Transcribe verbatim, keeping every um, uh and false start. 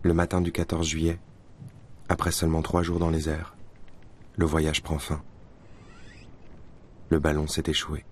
Le matin du quatorze juillet, après seulement trois jours dans les airs, le voyage prend fin. Le ballon s'est échoué.